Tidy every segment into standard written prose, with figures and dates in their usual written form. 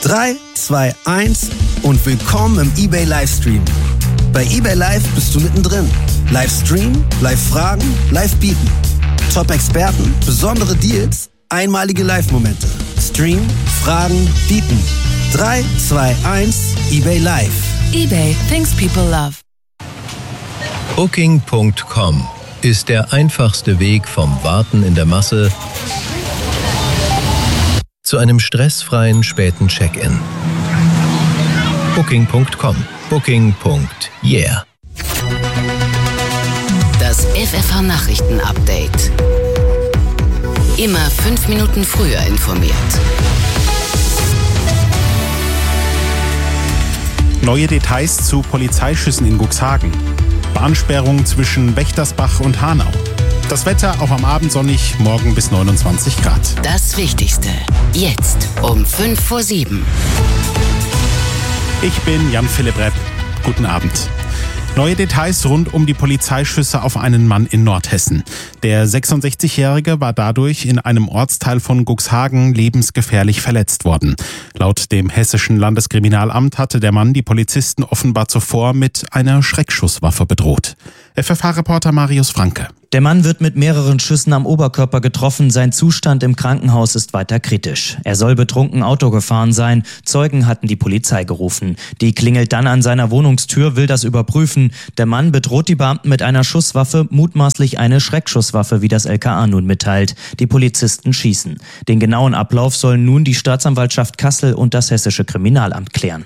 3, 2, 1 und willkommen im eBay Livestream. Bei eBay Live bist du mittendrin. Livestream, Live-Fragen, Live-Bieten. Top-Experten, besondere Deals, einmalige Live-Momente. Stream, Fragen, Bieten. 3, 2, 1, eBay Live. eBay, things people love. Booking.com ist der einfachste Weg vom Warten in der Masse zu einem stressfreien späten Check-in. Booking.com. Booking.yeah. Das FFH-Nachrichten-Update. Immer 5 Minuten früher informiert. Neue Details zu Polizeischüssen in Cuxhagen. Bahnsperrung zwischen Wächtersbach und Hanau. Das Wetter auch am Abend sonnig, morgen bis 29 Grad. Das Wichtigste. Jetzt um 6:55. Ich bin Jan-Philipp Repp. Guten Abend. Neue Details rund um die Polizeischüsse auf einen Mann in Nordhessen. Der 66-Jährige war dadurch in einem Ortsteil von Cuxhagen lebensgefährlich verletzt worden. Laut dem Hessischen Landeskriminalamt hatte der Mann die Polizisten offenbar zuvor mit einer Schreckschusswaffe bedroht. FFH-Reporter Marius Franke. Der Mann wird mit mehreren Schüssen am Oberkörper getroffen. Sein Zustand im Krankenhaus ist weiter kritisch. Er soll betrunken Auto gefahren sein. Zeugen hatten die Polizei gerufen. Die klingelt dann an seiner Wohnungstür, will das überprüfen. Der Mann bedroht die Beamten mit einer Schusswaffe, mutmaßlich eine Schreckschusswaffe, wie das LKA nun mitteilt. Die Polizisten schießen. Den genauen Ablauf sollen nun die Staatsanwaltschaft Kassel und das Hessische Kriminalamt klären.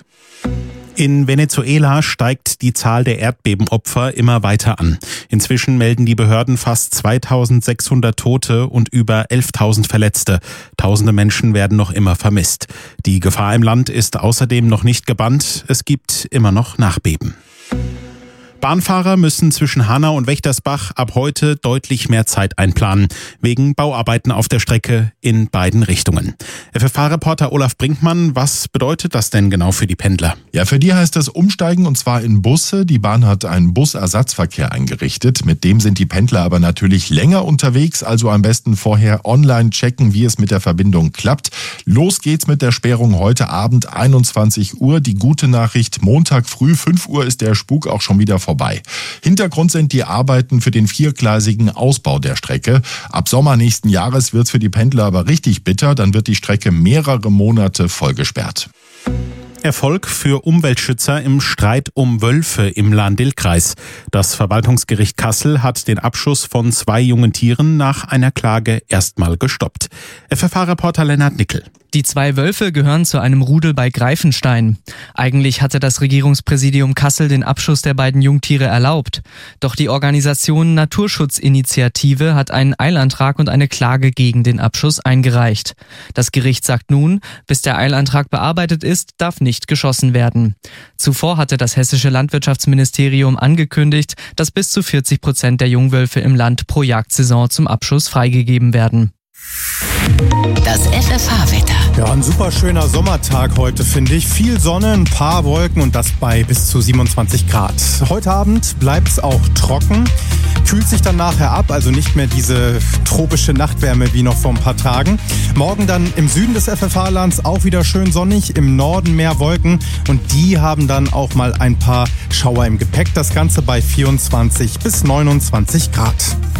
In Venezuela steigt die Zahl der Erdbebenopfer immer weiter an. Inzwischen melden die Behörden fast 2600 Tote und über 11.000 Verletzte. Tausende Menschen werden noch immer vermisst. Die Gefahr im Land ist außerdem noch nicht gebannt. Es gibt immer noch Nachbeben. Bahnfahrer müssen zwischen Hanau und Wächtersbach ab heute deutlich mehr Zeit einplanen, wegen Bauarbeiten auf der Strecke in beiden Richtungen. FFH-Reporter Olaf Brinkmann, was bedeutet das denn genau für die Pendler? Ja, für die heißt das Umsteigen und zwar in Busse. Die Bahn hat einen Busersatzverkehr eingerichtet. Mit dem sind die Pendler aber natürlich länger unterwegs, also am besten vorher online checken, wie es mit der Verbindung klappt. Los geht's mit der Sperrung heute Abend 21 Uhr. Die gute Nachricht, Montag früh 5 Uhr ist der Spuk auch schon wieder vorbei. Hintergrund sind die Arbeiten für den 4-gleisigen Ausbau der Strecke. Ab Sommer nächsten Jahres wird's für die Pendler aber richtig bitter. Dann wird die Strecke mehrere Monate vollgesperrt. Erfolg für Umweltschützer im Streit um Wölfe im Lahn-Dill-Kreis. Das Verwaltungsgericht Kassel hat den Abschuss von 2 jungen Tieren nach einer Klage erstmal gestoppt. FFH-Reporter Lennart Nickel. Die 2 Wölfe gehören zu einem Rudel bei Greifenstein. Eigentlich hatte das Regierungspräsidium Kassel den Abschuss der beiden Jungtiere erlaubt. Doch die Organisation Naturschutzinitiative hat einen Eilantrag und eine Klage gegen den Abschuss eingereicht. Das Gericht sagt nun, bis der Eilantrag bearbeitet ist, darf nicht geschossen werden. Zuvor hatte das hessische Landwirtschaftsministerium angekündigt, dass bis zu 40% der Jungwölfe im Land pro Jagdsaison zum Abschuss freigegeben werden. Das FFH-Wetter. Ja, ein super schöner Sommertag heute, finde ich. Viel Sonne, ein paar Wolken und das bei bis zu 27 Grad. Heute Abend bleibt's auch trocken, kühlt sich dann nachher ab, also nicht mehr diese tropische Nachtwärme wie noch vor ein paar Tagen. Morgen dann im Süden des FFH-Lands auch wieder schön sonnig, im Norden mehr Wolken und die haben dann auch mal ein paar Schauer im Gepäck. Das Ganze bei 24 bis 29 Grad.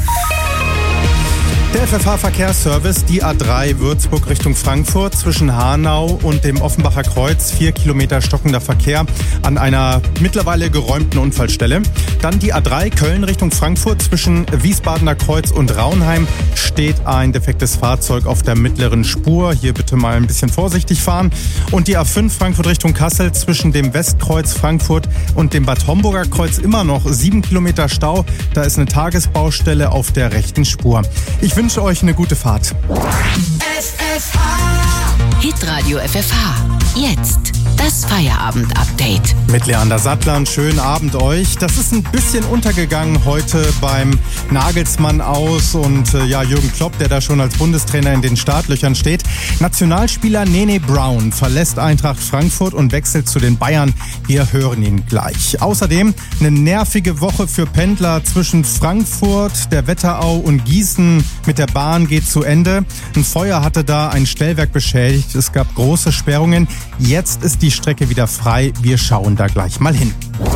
Der FFH-Verkehrsservice, die A3 Würzburg Richtung Frankfurt zwischen Hanau und dem Offenbacher Kreuz, 4 Kilometer stockender Verkehr an einer mittlerweile geräumten Unfallstelle. Dann die A3 Köln Richtung Frankfurt zwischen Wiesbadener Kreuz und Raunheim steht ein defektes Fahrzeug auf der mittleren Spur. Hier bitte mal ein bisschen vorsichtig fahren. Und die A5 Frankfurt Richtung Kassel zwischen dem Westkreuz Frankfurt und dem Bad Homburger Kreuz immer noch 7 Kilometer Stau. Da ist eine Tagesbaustelle auf der rechten Spur. Ich wünsche euch eine gute Fahrt. Hitradio FFH. Jetzt das Feierabend-Update. Mit Leander Sattler, einen schönen Abend euch. Das ist ein bisschen untergegangen heute beim Nagelsmann aus und Jürgen Klopp, der da schon als Bundestrainer in den Startlöchern steht. Nationalspieler Nene Brown verlässt Eintracht Frankfurt und wechselt zu den Bayern. Wir hören ihn gleich. Außerdem eine nervige Woche für Pendler zwischen Frankfurt, der Wetterau und Gießen mit der Bahn geht zu Ende. Ein Feuer hatte da ein Stellwerk beschädigt. Es gab große Sperrungen. Jetzt ist die Strecke wieder frei. Wir schauen da gleich mal hin.